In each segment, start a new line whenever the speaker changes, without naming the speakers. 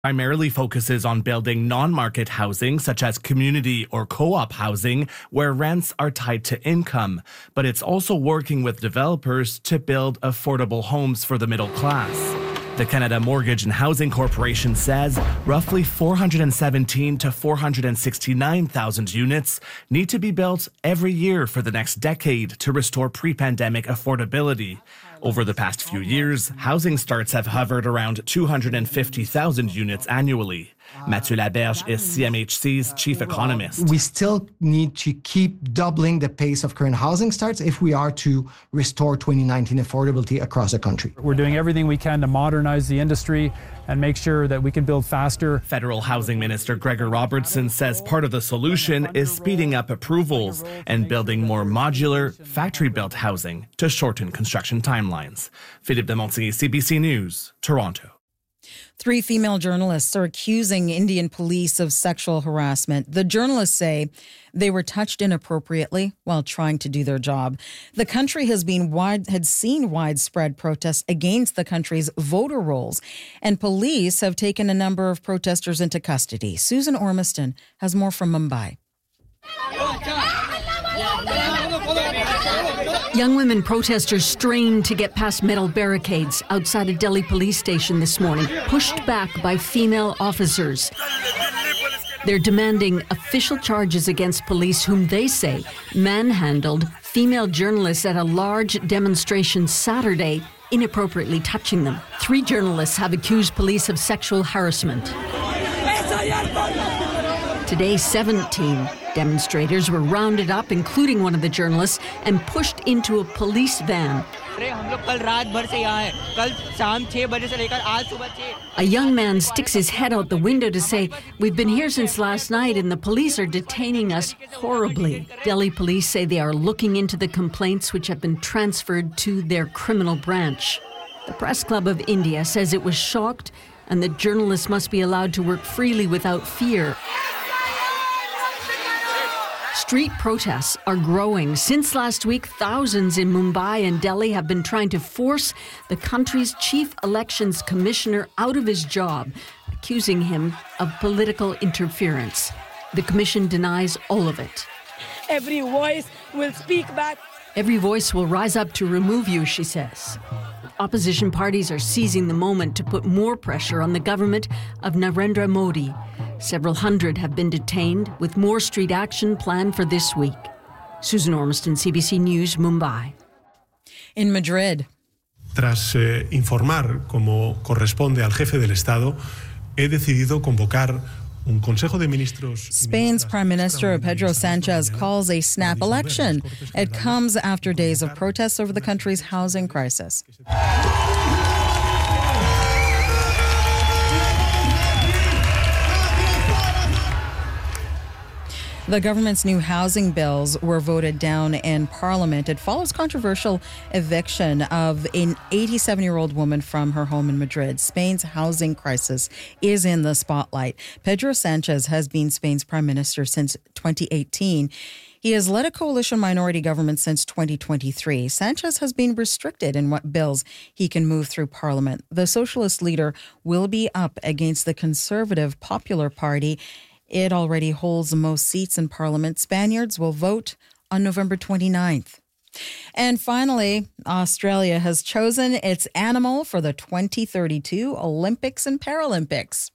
primarily focuses on building non-market housing, such as community or co-op housing, where rents are tied to income. But it's also working with developers to build affordable homes for the middle class. The Canada Mortgage and Housing Corporation says roughly 417 to 469,000 units need to be built every year for the next decade to restore pre-pandemic affordability. Over the past few years, housing starts have hovered around 250,000 units annually. Mathieu Laberge is CMHC's chief economist.
We still need to keep doubling the pace of current housing starts if we are to restore 2019 affordability across the country.
We're doing everything we can to modernize the industry and make sure that we can build faster.
Federal Housing Minister Gregor Robertson says part of the solution is speeding up approvals and building more modular, factory-built housing to shorten construction timelines. Philippe de Montigny, CBC News, Toronto.
3 female journalists are accusing Indian police of sexual harassment. The journalists say they were touched inappropriately while trying to do their job. The country had seen widespread protests against the country's voter rolls, and police have taken a number of protesters into custody. Susan Ormiston has more from Mumbai.
Young women protesters strained to get past metal barricades outside a Delhi police station this morning, pushed back by female officers. They're demanding official charges against police whom they say manhandled female journalists at a large demonstration Saturday, inappropriately touching them. 3 journalists have accused police of sexual harassment. Today, 17 demonstrators were rounded up, including one of the journalists, and pushed into a police van. A young man sticks his head out the window to say, "We've been here since last night and the police are detaining us horribly." Delhi police say they are looking into the complaints, which have been transferred to their criminal branch. The Press Club of India says it was shocked and that journalists must be allowed to work freely without fear. Street protests are growing. Since last week, thousands in Mumbai and Delhi have been trying to force the country's chief elections commissioner out of his job, accusing him of political interference. The commission denies all of it.
Every voice will speak back.
Every voice will rise up to remove you, she says. Opposition parties are seizing the moment to put more pressure on the government of Narendra Modi. Several hundred have been detained, with more street action planned for this week. Susan Ormiston, CBC News, Mumbai.
In Madrid.
Tras informar, como corresponde al jefe del Estado, he decidido convocar un Consejo de Ministros.
Spain's Prime Minister Pedro Sánchez calls a snap election. It comes after days of protests over the country's housing crisis. The government's new housing bills were voted down in Parliament. It follows controversial eviction of an 87-year-old woman from her home in Madrid. Spain's housing crisis is in the spotlight. Pedro Sánchez has been Spain's prime minister since 2018. He has led a coalition minority government since 2023. Sánchez has been restricted in what bills he can move through Parliament. The socialist leader will be up against the Conservative Popular Party. It already holds the most seats in Parliament. Spaniards will vote on November 29th. And finally, Australia has chosen its animal for the 2032 Olympics and Paralympics.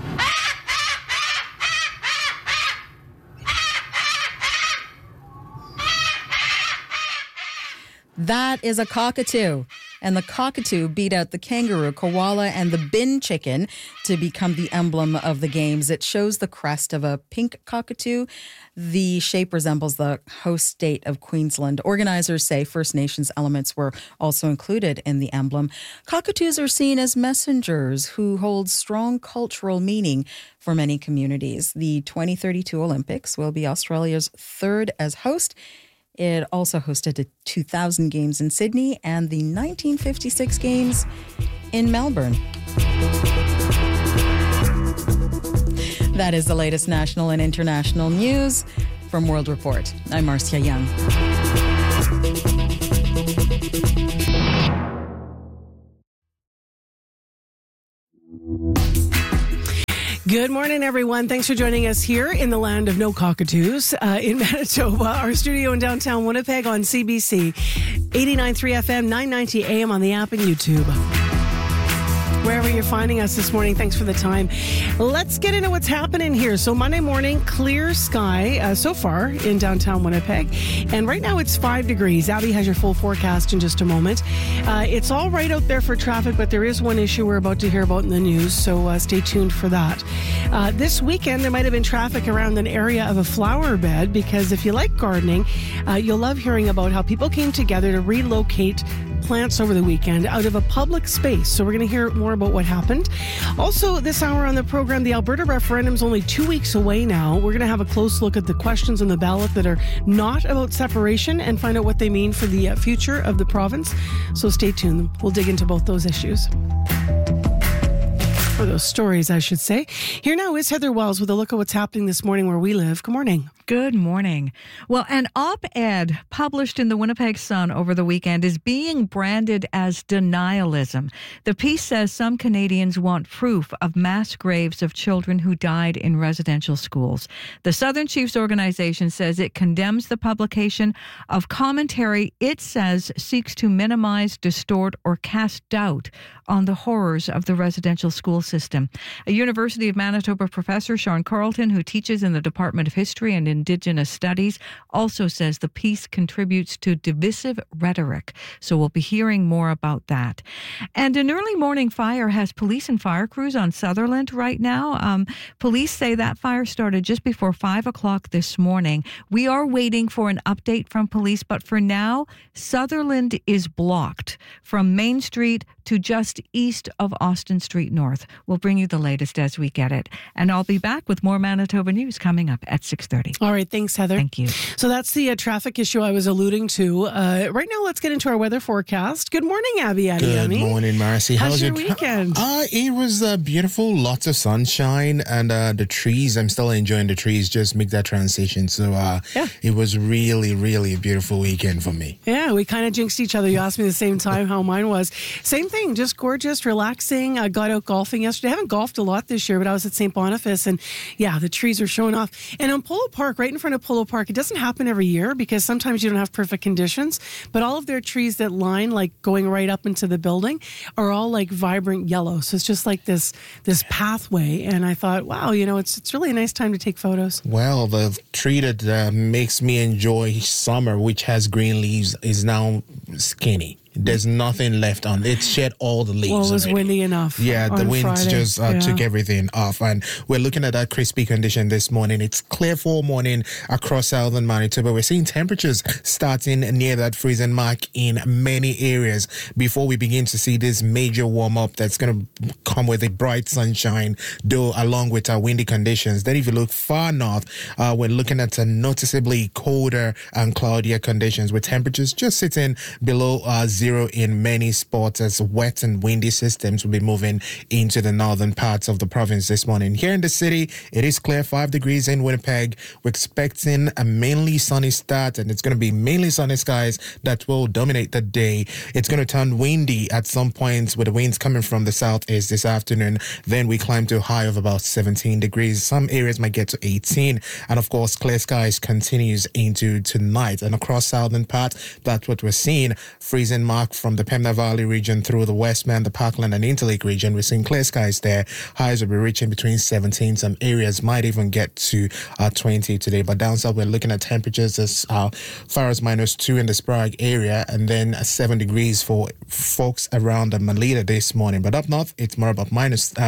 That is a cockatoo. And the cockatoo beat out the kangaroo, koala, and the bin chicken to become the emblem of the games. It shows the crest of a pink cockatoo. The shape resembles the host state of Queensland. Organizers say First Nations elements were also included in the emblem. Cockatoos are seen as messengers who hold strong cultural meaning for many communities. The 2032 Olympics will be Australia's third as host. It also hosted the 2000 Games in Sydney and the 1956 Games in Melbourne. That is the latest national and international news from World Report. I'm Marcia Young.
Good morning, everyone. Thanks for joining us here in the land of no cockatoos in Manitoba. Our studio in downtown Winnipeg on CBC. 89.3 FM, 990 AM on the app and YouTube. Wherever you're finding us this morning, thanks for the time. Let's get into what's happening here. So Monday morning, clear sky so far in downtown Winnipeg. And right now it's 5 degrees. Abby has your full forecast in just a moment. It's all right out there for traffic, but there is one issue we're about to hear about in the news, so stay tuned for that. This weekend, there might have been traffic around an area of a flower bed, because if you like gardening, you'll love hearing about how people came together to relocate plants over the weekend out of a public space. So we're going to hear more about what happened. Also, this hour on the program, the Alberta referendum is only 2 weeks away now. We're going to have a close look at the questions on the ballot that are not about separation and find out what they mean for the future of the province. So stay tuned. We'll dig into both those issues. Or those stories, I should say. Here now is Heather Wells with a look at what's happening this morning where we live. Good morning.
Good morning. Well, an op-ed published in the Winnipeg Sun over the weekend is being branded as denialism. The piece says some Canadians want proof of mass graves of children who died in residential schools. The Southern Chiefs organization says it condemns the publication of commentary it says seeks to minimize, distort, or cast doubt on the horrors of the residential school system. A University of Manitoba professor, Sean Carlton, who teaches in the Department of History and Indigenous Studies, also says the piece contributes to divisive rhetoric. So we'll be hearing more about that. And an early morning fire has police and fire crews on Sutherland right now. Police say that fire started just before 5 o'clock this morning. We are waiting for an update from police, but for now, Sutherland is blocked from Main Street to just east of Austin Street North. We'll bring you the latest as we get it. And I'll be back with more Manitoba news coming up at 6:30.
All right. Thanks, Heather.
Thank you.
So that's the traffic issue I was alluding to. Right now, let's get into our weather forecast. Good morning, Abby.
Good morning, Marcy.
How's your weekend?
It was beautiful. Lots of sunshine and the trees. I'm still enjoying the trees. Just make that transition. So It was really, really a beautiful weekend for me.
Yeah, we kind of jinxed each other. You asked me the same time how mine was. Same thing, just gorgeous, relaxing. I got out golfing yesterday. I haven't golfed a lot this year, but I was at St. Boniface, and the trees are showing off. And on Polo Park, right in front of Polo Park, it doesn't happen every year because sometimes you don't have perfect conditions, but all of their trees that line, like going right up into the building, are all like vibrant yellow. So it's just like this pathway. And I thought, wow, it's really a nice time to take photos.
Well, the tree that makes me enjoy summer, which has green leaves, is now skinny. There's nothing left on it. Shed all the leaves.
Well, it was
already.
windy enough.
Yeah, the winds
Friday.
just took everything off. And we're looking at that crispy condition this morning. It's clear for morning across southern Manitoba. We're seeing temperatures starting near that freezing mark in many areas before we begin to see this major warm-up that's going to come with a bright sunshine, though along with our windy conditions. Then if you look far north, we're looking at a noticeably colder and cloudier conditions with temperatures just sitting below zero in many spots as wet and windy systems will be moving into the northern parts of the province this morning. Here in the city, it is clear, 5 degrees in Winnipeg. We're expecting a mainly sunny start, and it's going to be mainly sunny skies that will dominate the day. It's going to turn windy at some points with the winds coming from the southeast this afternoon. Then we climb to a high of about 17 degrees. Some areas might get to 18. And of course, clear skies continues into tonight. And across southern part, that's what we're seeing. Freezing mark from the Pembina Valley region through the Westman, the Parkland and Interlake region. We're seeing clear skies there. Highs will be reaching between 17. Some areas might even get to 20 today. But down south, we're looking at temperatures as far as -2 in the Sprague area, and then 7 degrees for folks around the Melita this morning. But up north, it's more about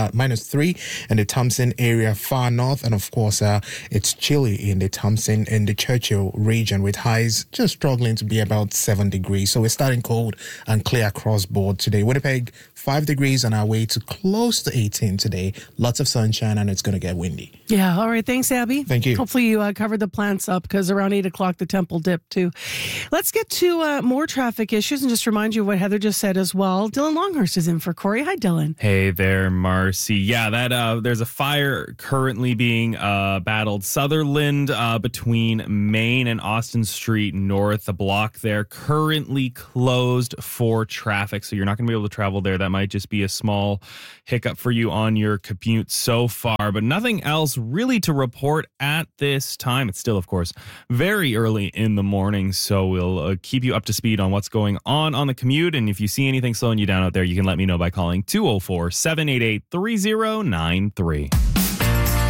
-3 in the Thompson area far north. And of course, it's chilly in the Thompson and the Churchill region with highs just struggling to be about 7 degrees. So we're starting cold and clear across board today. Winnipeg, 5 degrees on our way to close to 18 today. Lots of sunshine, and it's going to get windy.
Yeah. All right. Thanks, Abby.
Thank you.
Hopefully you covered the plants up, because around 8 o'clock, the temple dipped too. Let's get to more traffic issues and just remind you of what Heather just said as well. Dylan Longhurst is in for Corey. Hi, Dylan.
Hey there, Marcy. Yeah, there's a fire currently being battled Sutherland between Main and Austin Street North. The block there currently closed. closed for traffic, so you're not going to be able to travel there. That might just be a small hiccup for you on your commute so far, but nothing else really to report at this time. It's still, of course, very early in the morning, so we'll keep you up to speed on what's going on the commute. And if you see anything slowing you down out there, you can let me know by calling 204-788-3093.